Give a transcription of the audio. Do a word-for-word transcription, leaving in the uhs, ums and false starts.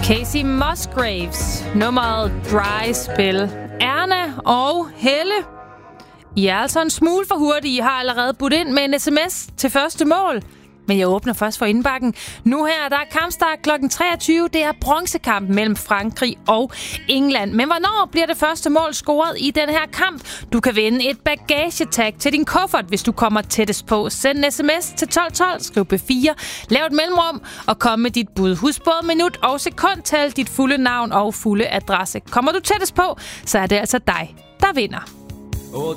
Casey Musgraves, nummeret Dry Spell. Erna og Helle, I er altså en smule for hurtige. I har allerede budt ind med en sms til første mål. Men jeg åbner først for indbakken. Nu her, der er kampstart klokken treogtyve. Det er bronzekampen mellem Frankrig og England. Men hvornår bliver det første mål scoret i den her kamp? Du kan vinde et bagagetag til din kuffert, hvis du kommer tættest på. Send en sms til tolv tolv, skriv B fire, lav et mellemrum og kom med dit bud. Husk både minut og sekundtal, dit fulde navn og fulde adresse. Kommer du tættest på, så er det altså dig, der vinder. Og